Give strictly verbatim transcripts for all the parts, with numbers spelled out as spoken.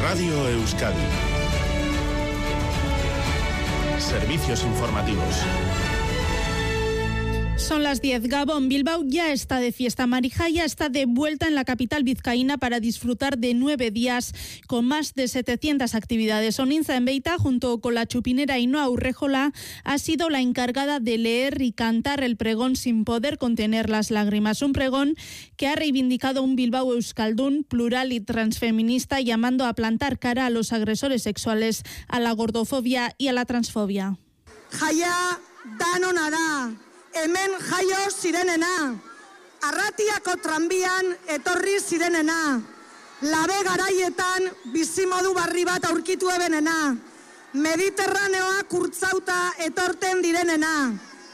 Radio Euskadi. Servicios informativos. Son las diez. Gabón, Bilbao ya está de fiesta. Marijaya está de vuelta en la capital vizcaína para disfrutar de nueve días con más de setecientas actividades. Oninza Enbeita, junto con la chupinera Ainhoa Urrejola, ha sido la encargada de leer y cantar el pregón sin poder contener las lágrimas. Un pregón que ha reivindicado un Bilbao euskaldun, plural y transfeminista, llamando a plantar cara a los agresores sexuales, a la gordofobia y a la transfobia. Jaya danona da. Hemen jaio zirenena, Arratiako tranbian etorri zirenena, labe garaietan bizimodu barri bat aurkitu ebenena, Mediterraneoa kurtzauta etorten direnena,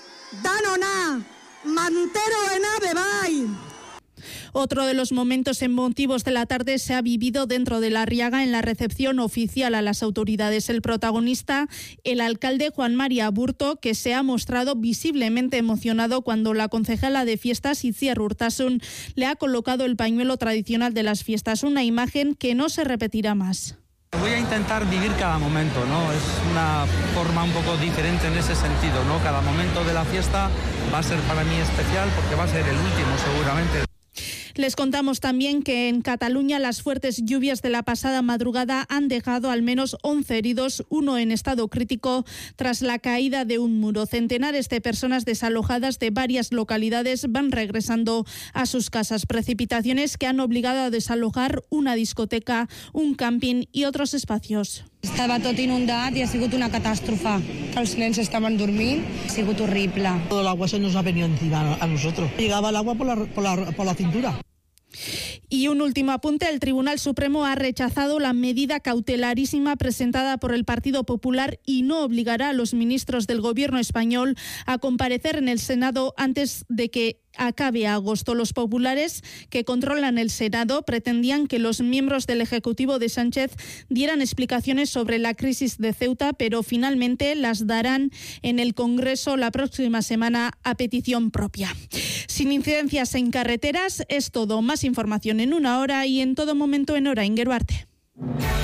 danona, manteroena bebai. Otro de los momentos emotivos de la tarde se ha vivido dentro de La Arriaga en la recepción oficial a las autoridades. El protagonista, el alcalde Juan María Aburto, que se ha mostrado visiblemente emocionado cuando la concejala de fiestas, Itziar Urtasun, le ha colocado el pañuelo tradicional de las fiestas, una imagen que no se repetirá más. Voy a intentar vivir cada momento, ¿no? Es una forma un poco diferente en ese sentido, ¿no? Cada momento de la fiesta va a ser para mí especial porque va a ser el último seguramente. Les contamos también que en Cataluña las fuertes lluvias de la pasada madrugada han dejado al menos once heridos, uno en estado crítico, tras la caída de un muro. Centenares de personas desalojadas de varias localidades van regresando a sus casas. Precipitaciones que han obligado a desalojar una discoteca, un camping y otros espacios. Estava tot inundat i ha sigut una catàstrofe. Els nens estaven dormint, ha sigut horrible. Todo el agua se nos ha venido encima a nosotros. Llegaba el agua por la, por la, por la cintura. Y un último apunte, el Tribunal Supremo ha rechazado la medida cautelarísima presentada por el Partido Popular y no obligará a los ministros del Gobierno español a comparecer en el Senado antes de que acabe agosto. Los populares que controlan el Senado pretendían que los miembros del Ejecutivo de Sánchez dieran explicaciones sobre la crisis de Ceuta, pero finalmente las darán en el Congreso la próxima semana a petición propia. Sin incidencias en carreteras, es todo. Más información en una hora y en todo momento en Orain Geruarte.